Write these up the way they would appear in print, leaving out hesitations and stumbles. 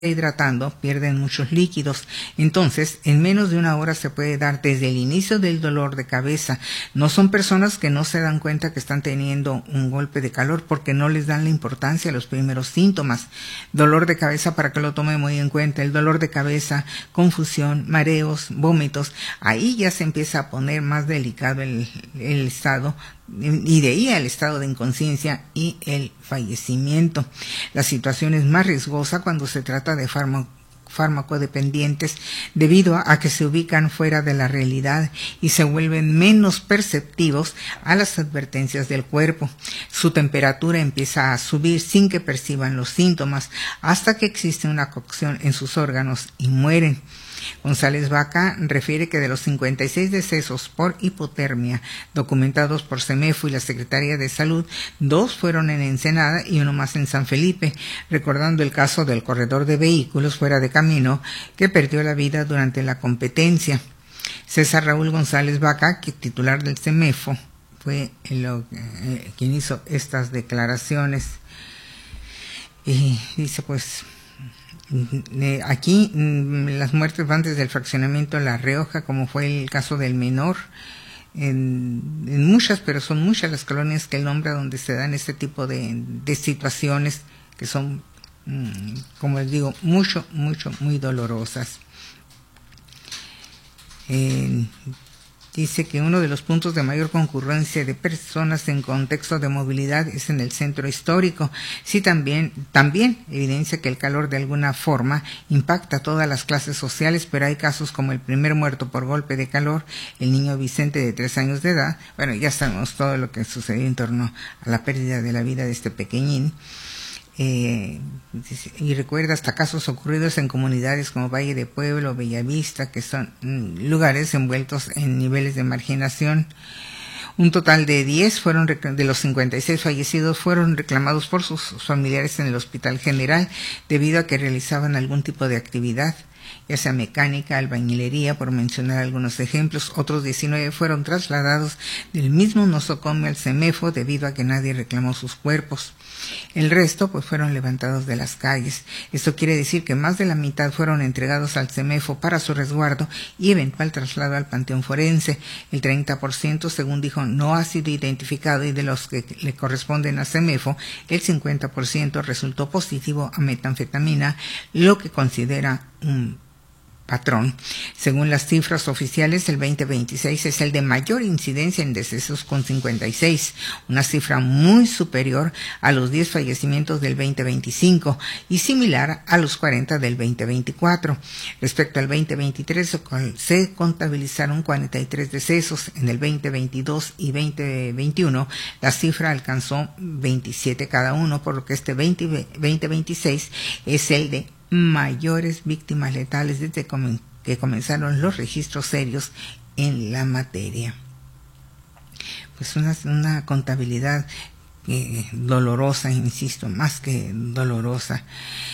hidratando, pierden muchos líquidos. Entonces, en menos de una hora se puede dar desde el inicio del dolor de cabeza. No son personas que no se dan cuenta que están teniendo un golpe de calor porque no les dan la importancia a los primeros síntomas. Dolor de cabeza, para que lo tome muy en cuenta, el dolor de cabeza, confusión, mareos, vómitos, ahí ya se empieza a poner más delicado el estado, y de ahí al estado de inconsciencia y el fallecimiento. La situación es más riesgosa cuando se trata de farmacodependientes, debido a que se ubican fuera de la realidad y se vuelven menos perceptivos a las advertencias del cuerpo. Su temperatura empieza a subir sin que perciban los síntomas, hasta que existe una cocción en sus órganos y mueren. González Vaca refiere que de los 56 decesos por hipotermia documentados por CEMEFO y la Secretaría de Salud, 2 fueron en Ensenada y 1 más en San Felipe, recordando el caso del corredor de vehículos fuera de camino que perdió la vida durante la competencia. César Raúl González Vaca, que titular del CEMEFO, fue quien hizo estas declaraciones. Y dice pues... Aquí las muertes van desde el fraccionamiento de La Rioja, como fue el caso del menor, en muchas, pero son muchas las colonias que él nombra donde se dan este tipo de situaciones que son, como les digo, muy dolorosas. Dice que uno de los puntos de mayor concurrencia de personas en contexto de movilidad es en el centro histórico. Sí, también evidencia que el calor de alguna forma impacta a todas las clases sociales, pero hay casos como el primer muerto por golpe de calor, el niño Vicente de 3 años de edad. Bueno, ya sabemos todo lo que sucedió en torno a la pérdida de la vida de este pequeñín. Y recuerda hasta casos ocurridos en comunidades como Valle de Pueblo, Bellavista, que son lugares envueltos en niveles de marginación. Un total de 10 de los 56 fallecidos fueron reclamados por sus familiares en el Hospital General debido a que realizaban algún tipo de actividad, ya sea mecánica, albañilería, por mencionar algunos ejemplos. Otros 19 fueron trasladados del mismo nosocomio al CEMEFO debido a que nadie reclamó sus cuerpos. El resto pues fueron levantados de las calles. Esto quiere decir que más de la mitad fueron entregados al CEMEFO para su resguardo y eventual traslado al panteón forense. El 30%, según dijo, no ha sido identificado, y de los que le corresponden a CEMEFO, el 50% resultó positivo a metanfetamina, lo que considera un patrón. Según las cifras oficiales, el 2026 es el de mayor incidencia en decesos con 56, una cifra muy superior a los 10 fallecimientos del 2025 y similar a los 40 del 2024. Respecto al 2023 se contabilizaron 43 decesos. En el 2022 y 2021 la cifra alcanzó 27 cada uno, por lo que este 2026 es el de mayores víctimas letales desde que comenzaron los registros serios en la materia. Pues una contabilidad dolorosa, insisto, más que dolorosa.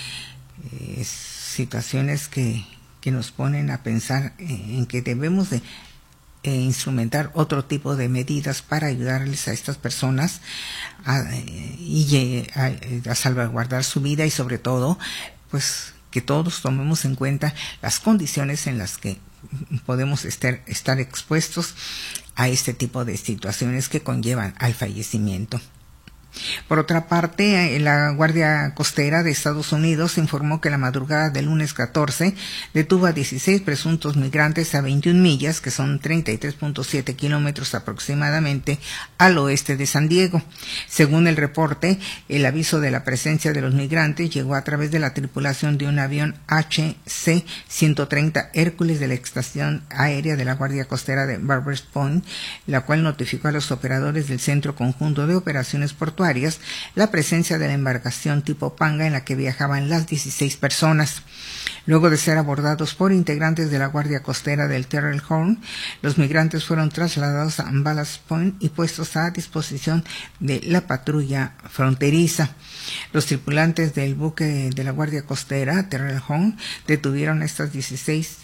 Situaciones que nos ponen a pensar en que debemos de instrumentar otro tipo de medidas para ayudarles a estas personas a salvaguardar su vida, y sobre todo pues que todos tomemos en cuenta las condiciones en las que podemos estar expuestos a este tipo de situaciones que conllevan al fallecimiento. Por otra parte, la Guardia Costera de Estados Unidos informó que la madrugada del lunes 14 detuvo a 16 presuntos migrantes a 21 millas, que son 33.7 kilómetros aproximadamente, al oeste de San Diego. Según el reporte, el aviso de la presencia de los migrantes llegó a través de la tripulación de un avión HC-130 Hércules de la Estación Aérea de la Guardia Costera de Barbers Point, la cual notificó a los operadores del Centro Conjunto de Operaciones Portuarias la presencia de la embarcación tipo Panga en la que viajaban las 16 personas. Luego de ser abordados por integrantes de la Guardia Costera del Terrell Horn, los migrantes fueron trasladados a Ballast Point y puestos a disposición de la patrulla fronteriza. Los tripulantes del buque de la Guardia Costera, Terrell Horn, detuvieron a estos 16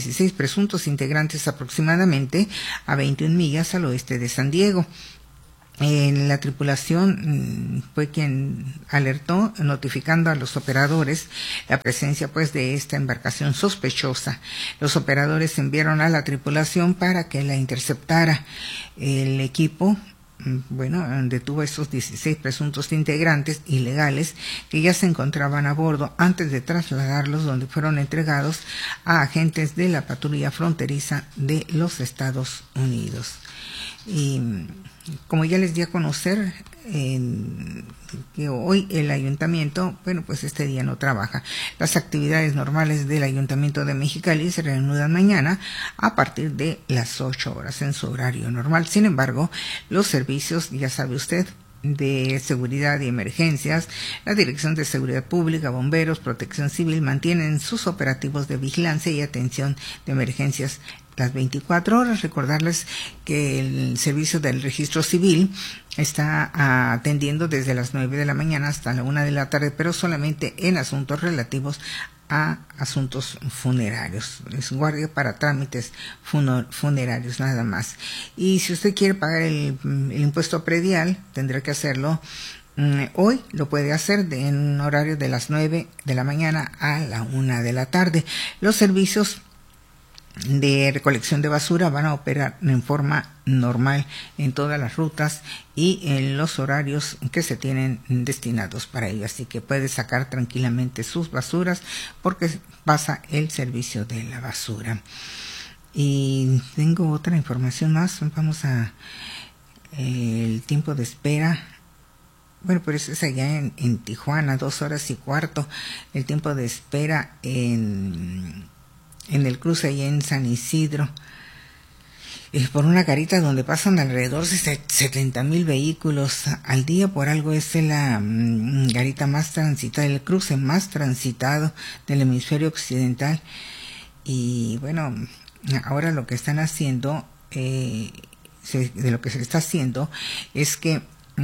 presuntos integrantes aproximadamente a 21 millas al oeste de San Diego. La tripulación fue quien alertó, notificando a los operadores la presencia pues de esta embarcación sospechosa. Los operadores enviaron a la tripulación para que la interceptara. El equipo detuvo a estos 16 presuntos integrantes ilegales que ya se encontraban a bordo antes de trasladarlos, donde fueron entregados a agentes de la patrulla fronteriza de los Estados Unidos. Y como ya les di a conocer, que hoy el ayuntamiento, pues este día no trabaja. Las actividades normales del Ayuntamiento de Mexicali se reanudan mañana a partir de las 8 horas en su horario normal. Sin embargo, los servicios, ya sabe usted, de seguridad y emergencias, la Dirección de Seguridad Pública, Bomberos, Protección Civil mantienen sus operativos de vigilancia y atención de emergencias las 24 horas. Recordarles que el servicio del registro civil está atendiendo desde las 9 de la mañana hasta la 1 de la tarde, pero solamente en asuntos relativos a asuntos funerarios. Es guardia para trámites funerarios nada más. Y si usted quiere pagar el impuesto predial, tendrá que hacerlo hoy. Lo puede hacer en horario de las 9 de la mañana a la 1 de la tarde. Los servicios de recolección de basura van a operar en forma normal en todas las rutas y en los horarios que se tienen destinados para ello, así que puede sacar tranquilamente sus basuras porque pasa el servicio de la basura. Y tengo otra información más. Vamos a el tiempo de espera. Pues es allá en Tijuana, 2 horas y cuarto el tiempo de espera en el cruce allá en San Isidro, por una garita donde pasan alrededor de 70,000 vehículos al día. Por algo es la garita más transitada, el cruce más transitado del hemisferio occidental. Y ahora lo que están haciendo, de lo que se está haciendo es que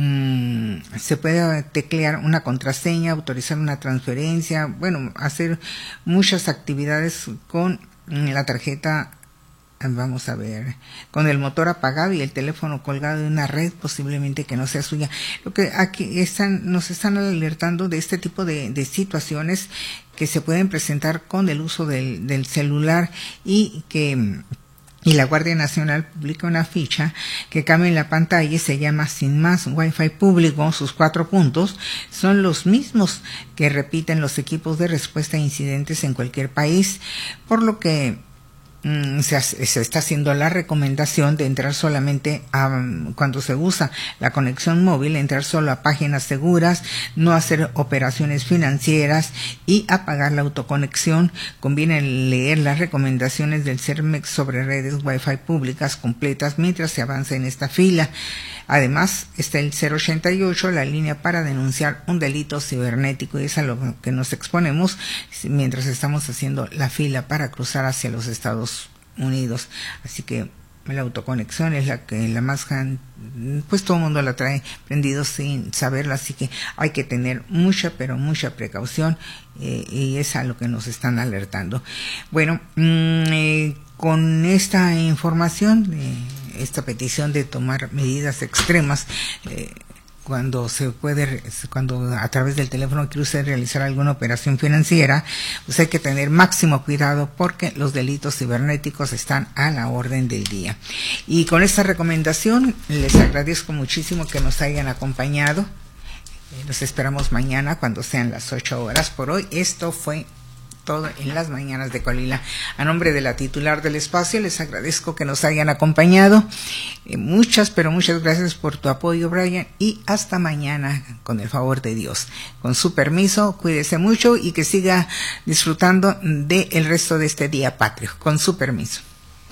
se puede teclear una contraseña, autorizar una transferencia, hacer muchas actividades con la tarjeta, vamos a ver, con el motor apagado y el teléfono colgado de una red posiblemente que no sea suya. Lo que aquí nos están alertando de este tipo de situaciones que se pueden presentar con el uso del celular y la Guardia Nacional publica una ficha que cambia en la pantalla y se llama Sin Más Wi-Fi Público. Sus 4 puntos son los mismos que repiten los equipos de respuesta a incidentes en cualquier país, por lo que se está haciendo la recomendación de entrar solamente cuando se usa la conexión móvil, entrar solo a páginas seguras, no hacer operaciones financieras y apagar la autoconexión. Conviene leer las recomendaciones del CERMEX sobre redes Wi-Fi públicas completas mientras se avanza en esta fila. Además, está el 088, la línea para denunciar un delito cibernético, y es a lo que nos exponemos mientras estamos haciendo la fila para cruzar hacia los Estados Unidos. Así que la autoconexión es la más, pues todo el mundo la trae prendido sin saberla, así que hay que tener mucha, pero mucha precaución, y es a lo que nos están alertando. Con esta información, esta petición de tomar medidas extremas, cuando a través del teléfono quiere usted realizar alguna operación financiera, pues hay que tener máximo cuidado porque los delitos cibernéticos están a la orden del día. Y con esta recomendación les agradezco muchísimo que nos hayan acompañado. Los esperamos mañana cuando sean las 8 horas. Por hoy esto fue todo en las mañanas de Colila. A nombre de la titular del espacio les agradezco que nos hayan acompañado. Muchas, pero muchas gracias por tu apoyo, Brian, y hasta mañana con el favor de Dios. Con su permiso, cuídese mucho y que siga disfrutando del resto de este día patrio. Con su permiso.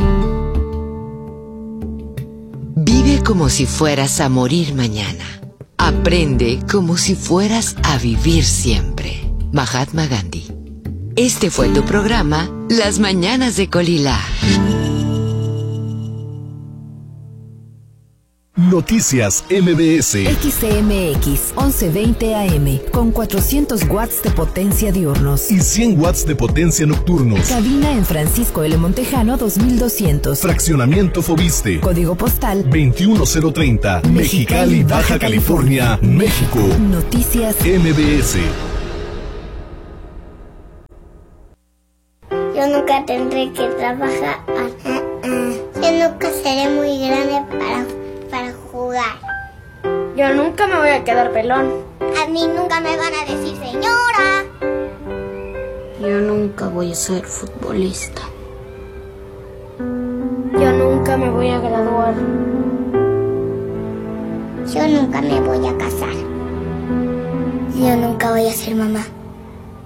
Vive como si fueras a morir mañana. Aprende como si fueras a vivir siempre. Mahatma Gandhi. Este fue tu programa, Las Mañanas de Colila. Noticias MBS. XCMX 1120 AM con 400 watts de potencia diurnos y 100 watts de potencia nocturnos. Cabina en Francisco L. Montejano 2200. Fraccionamiento Fobiste. Código postal 21030. Mexicali, Baja California, México. Noticias MBS. Yo nunca tendré que trabajar. Yo nunca seré muy grande para jugar. Yo nunca me voy a quedar pelón. A mí nunca me van a decir señora. Yo nunca voy a ser futbolista. Yo nunca me voy a graduar. Yo nunca me voy a casar. Yo nunca voy a ser mamá.